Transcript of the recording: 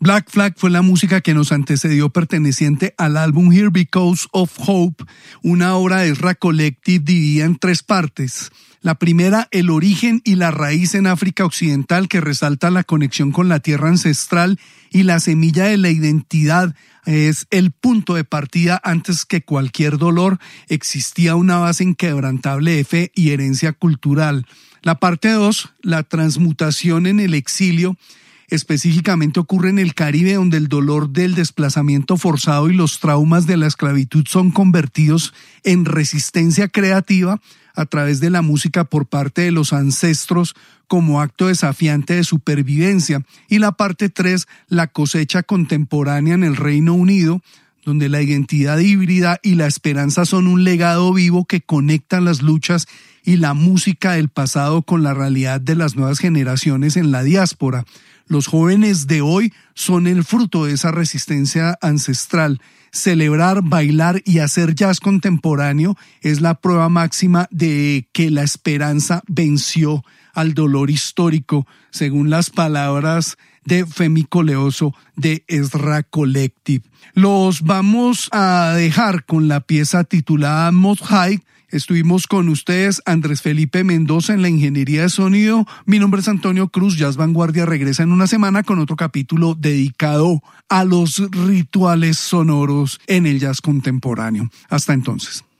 Black Flag fue la música que nos antecedió perteneciente al álbum Here Because of Hope, una obra de Ezra Collective dividida en 3 partes. La primera, el origen y la raíz en África Occidental, que resalta la conexión con la tierra ancestral y la semilla de la identidad. Es el punto de partida. Antes que cualquier dolor, existía una base inquebrantable de fe y herencia cultural. La parte 2, la transmutación en el exilio, específicamente ocurre en el Caribe, donde el dolor del desplazamiento forzado y los traumas de la esclavitud son convertidos en resistencia creativa a través de la música por parte de los ancestros como acto desafiante de supervivencia. Y la parte 3, la cosecha contemporánea en el Reino Unido, donde la identidad híbrida y la esperanza son un legado vivo que conecta las luchas y la música del pasado con la realidad de las nuevas generaciones en la diáspora. Los jóvenes de hoy son el fruto de esa resistencia ancestral. Celebrar, bailar y hacer jazz contemporáneo es la prueba máxima de que la esperanza venció al dolor histórico, según las palabras de Femi Koleoso de Ezra Collective. Los vamos a dejar con la pieza titulada Most High. Estuvimos con ustedes, Andrés Felipe Mendoza, en la ingeniería de sonido. Mi nombre es Antonio Cruz. Jazz Vanguardia regresa en una semana con otro capítulo dedicado a los rituales sonoros en el jazz contemporáneo. Hasta entonces.